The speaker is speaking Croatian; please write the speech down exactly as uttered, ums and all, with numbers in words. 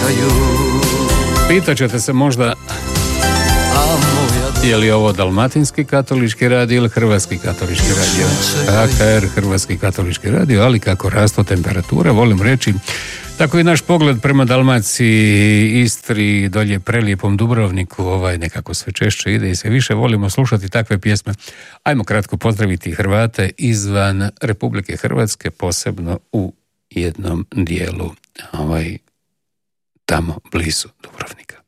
čekaju. Pitaćete se možda je li ovo Dalmatinski katolički radio ili Hrvatski katolički radio? H K R, Hrvatski katolički radio, ali kako rastu temperatura, volim reći, tako i naš pogled prema Dalmaciji, Istri, dolje prelijepom Dubrovniku, ovaj nekako sve češće ide i sve više volimo slušati takve pjesme. Ajmo kratko pozdraviti Hrvate izvan Republike Hrvatske, posebno u jednom dijelu ovaj, tamo blizu Dubrovnika.